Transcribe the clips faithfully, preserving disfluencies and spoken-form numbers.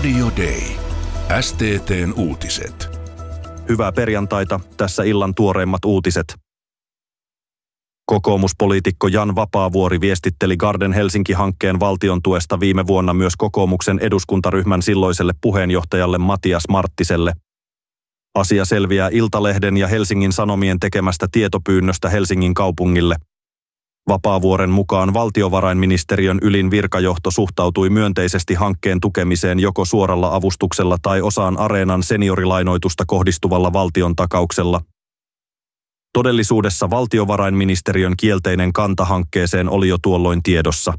Radio Day. S T T:n uutiset. Hyvää perjantaita, tässä illan tuoreimmat uutiset. Kokoomuspoliitikko Jan Vapaavuori viestitteli Garden Helsinki-hankkeen valtion tuesta viime vuonna myös kokoomuksen eduskuntaryhmän silloiselle puheenjohtajalle Matias Marttiselle. Asia selviää Iltalehden ja Helsingin Sanomien tekemästä tietopyynnöstä Helsingin kaupungille. Vapaavuoren mukaan valtiovarainministeriön ylin virkajohto suhtautui myönteisesti hankkeen tukemiseen joko suoralla avustuksella tai osaan Areenan seniorilainoitusta kohdistuvalla valtion takauksella. Todellisuudessa valtiovarainministeriön kielteinen kanta hankkeeseen oli jo tuolloin tiedossa.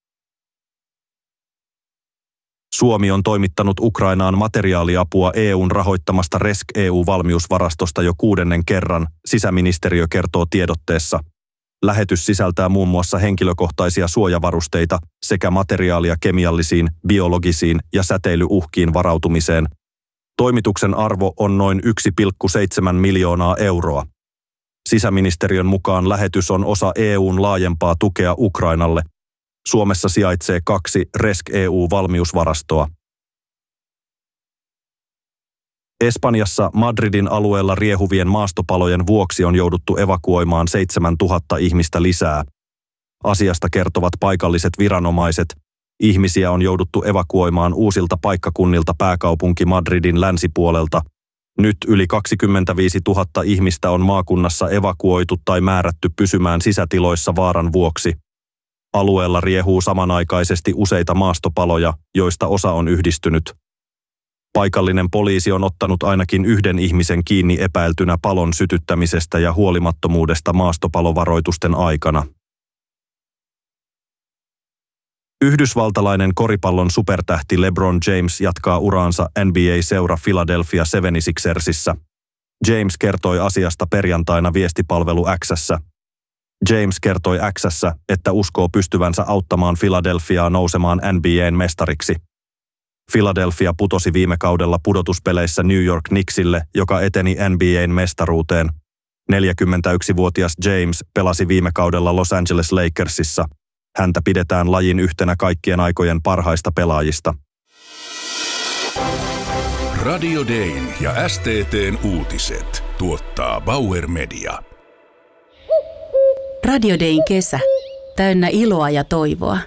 Suomi on toimittanut Ukrainaan materiaaliapua E U:n rahoittamasta R E S C E U-valmiusvarastosta jo kuudennen kerran, sisäministeriö kertoo tiedotteessa. Lähetys sisältää muun muassa henkilökohtaisia suojavarusteita sekä materiaalia kemiallisiin, biologisiin ja säteilyuhkiin varautumiseen. Toimituksen arvo on noin yksi pilkku seitsemän miljoonaa euroa. Sisäministeriön mukaan lähetys on osa E U:n laajempaa tukea Ukrainalle. Suomessa sijaitsee kaksi R E S C E U-valmiusvarastoa. Espanjassa Madridin alueella riehuvien maastopalojen vuoksi on jouduttu evakuoimaan seitsemäntuhatta ihmistä lisää. Asiasta kertovat paikalliset viranomaiset. Ihmisiä on jouduttu evakuoimaan uusilta paikkakunnilta pääkaupunki Madridin länsipuolelta. Nyt yli kaksikymmentäviisituhatta ihmistä on maakunnassa evakuoitu tai määrätty pysymään sisätiloissa vaaran vuoksi. Alueella riehuu samanaikaisesti useita maastopaloja, joista osa on yhdistynyt. Paikallinen poliisi on ottanut ainakin yhden ihmisen kiinni epäiltynä palon sytyttämisestä ja huolimattomuudesta maastopalovaroitusten aikana. Yhdysvaltalainen koripallon supertähti LeBron James jatkaa uraansa N B A-seura Philadelphia seitsemänkymmentäkuusiksessa. James kertoi asiasta perjantaina viestipalvelu X:ssä. James kertoi X:ssä, että uskoo pystyvänsä auttamaan Philadelphiaa nousemaan N B A:n mestariksi. Philadelphia putosi viime kaudella pudotuspeleissä New York Knicksille, joka eteni N B A:n mestaruuteen. neljäkymmentäyksivuotias James pelasi viime kaudella Los Angeles Lakersissa. Häntä pidetään lajin yhtenä kaikkien aikojen parhaista pelaajista. Radio Dayn ja S T T:n uutiset tuottaa Bauer Media. Radio Dayn kesä. Täynnä iloa ja toivoa.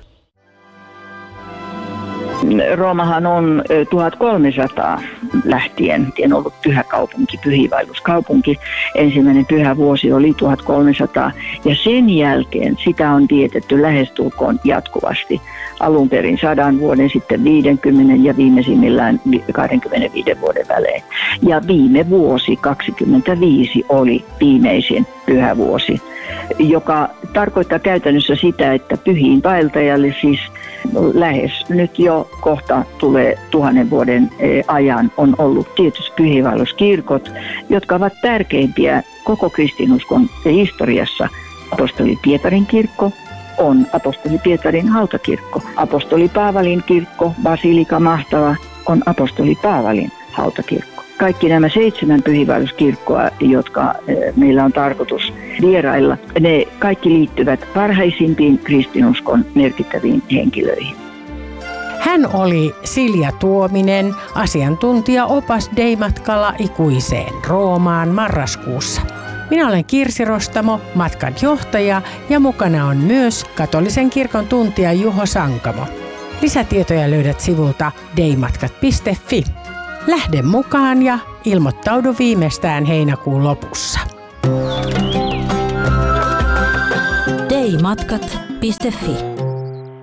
Roomahan on tuhatkolmesataa lähtien ollut pyhä kaupunki, pyhiinvaelluskaupunki. Ensimmäinen pyhä vuosi oli tuhatkolmesataa ja sen jälkeen sitä on vietetty lähestulkoon jatkuvasti. Alun perin sadan vuoden, sitten viidenkymmenen ja viimeisimmillään kaksikymmentäviiden vuoden välein. Ja viime vuosi kaksikymmentäviisi oli viimeisin pyhä vuosi, joka tarkoittaa käytännössä sitä, että pyhiinvaeltajalle siis lähes nyt jo kohta tulee tuhannen vuoden ajan on ollut tietysti pyhiinvaelluskirkot, jotka ovat tärkeimpiä koko kristinuskon historiassa. Apostoli Pietarin kirkko on apostoli Pietarin hautakirkko. Apostoli Paavalin kirkko, Basilika Mahtava, on apostoli Paavalin hautakirkko. Kaikki nämä seitsemän pyhiinvaelluskirkkoa, jotka meillä on tarkoitus vierailla, ne kaikki liittyvät parhaisimpiin kristinuskon merkittäviin henkilöihin. Hän oli Silja Tuominen, asiantuntija opas Day-matkalla ikuiseen Roomaan marraskuussa. Minä olen Kirsi Rostamo, matkan johtaja, ja mukana on myös katolisen kirkon tuntija Juho Sankamo. Lisätietoja löydät sivulta daymatkat piste fi. Lähde mukaan ja ilmoittaudu viimeistään heinäkuun lopussa. daymatkat piste fi